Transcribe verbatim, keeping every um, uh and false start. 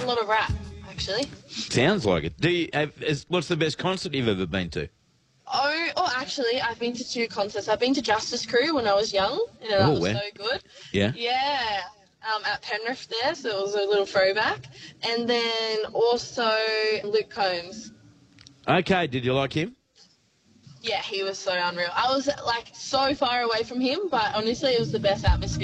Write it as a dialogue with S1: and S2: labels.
S1: A lot of rap, actually.
S2: Sounds like it. Do you have, is, what's the best concert you've ever been to?
S1: Oh, oh, actually, I've been to two concerts. I've been to Justice Crew when I was young, and that
S2: Oh,
S1: was
S2: wow.
S1: so good.
S2: Yeah.
S1: Yeah, um, at Penrith there, so it was a little throwback. And then also Luke Combs.
S2: Okay, did you like him?
S1: Yeah, he was so unreal. I was, like, so far away from him, but honestly, it was the best atmosphere.